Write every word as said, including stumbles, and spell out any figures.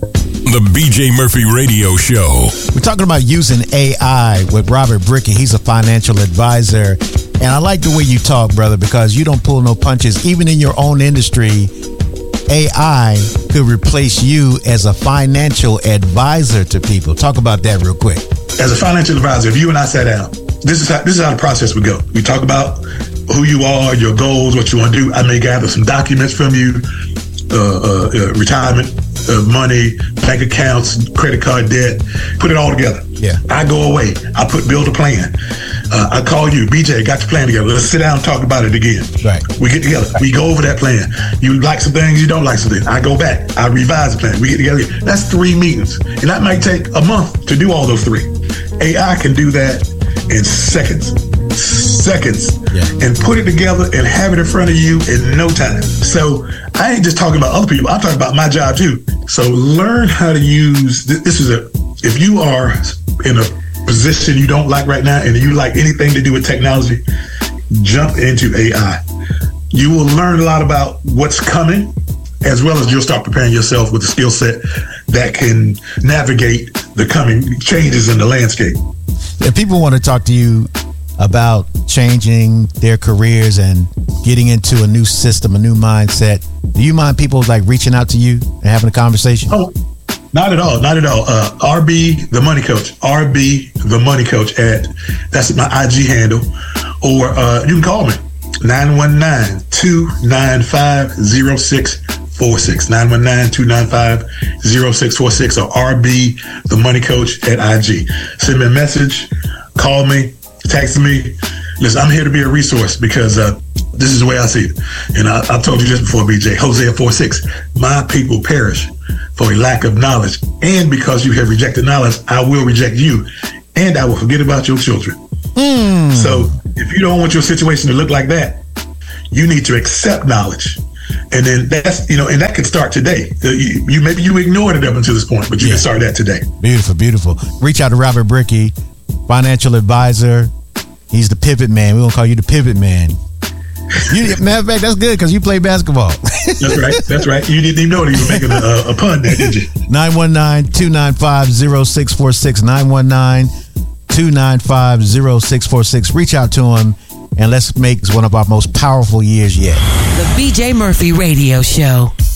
The B J Murphy Radio Show. We're talking about using A I with Robert Brickey. He's a financial advisor. And I like the way you talk, brother, because you don't pull no punches. Even in your own industry, A I could replace you as a financial advisor to people. Talk about that real quick. As a financial advisor, if you and I sat down, this is how, this is how the process would go. We talk about who you are, your goals, what you want to do. I may gather some documents from you, uh, uh, uh, retirement, uh, money, bank accounts, credit card debt, put it all together. Yeah. I go away. I put build a plan. Uh, I call you, B J, got your plan together. Let's sit down and talk about it again. Right. We get together. We go over that plan. You like some things, you don't like some things. I go back. I revise the plan. We get together. That's three meetings. And that might take a month to do all those three. A I can do that in seconds. Seconds. Yeah. And put it together and have it in front of you in no time. So I ain't just talking about other people. I'm talking about my job too. So learn how to use, this is a, if you are in a position you don't like right now and you like anything to do with technology, jump into A I. You will learn a lot about what's coming, as well as you'll start preparing yourself with a skill set that can navigate the coming changes in the landscape. If people want to talk to you about changing their careers and getting into a new system, a new mindset, do you mind people like reaching out to you and having a conversation? Oh, not at all. Not at all. Uh, R B, the money coach, R B, the money coach at, that's my I G handle, or uh, you can call me, nine one nine, two nine five, zero six four six, nine one nine, two nine five, zero six four six, or R B, the money coach at I G. Send me a message, call me, text me. Listen, I'm here to be a resource because uh, this is the way I see it. And I, I told you this before, B J, Hosea four six, my people perish for a lack of knowledge. And because you have rejected knowledge, I will reject you and I will forget about your children. Mm. So if you don't want your situation to look like that, you need to accept knowledge. And then that's, you know, and that can start today. Uh, you, you maybe you ignored it up until this point, but you yeah. can start that today. Beautiful, beautiful. Reach out to Robert Brickey, financial advisor. He's the pivot man. We're going to call you the pivot man. You, matter of fact, that's good because you play basketball. That's right. That's right. You didn't even know that you were making a, a pun there, did you? nine one nine, two nine five, zero six four six, nine one nine, two nine five, zero six four six. Reach out to him and let's make one of our most powerful years yet. The B J Murphy Radio Show.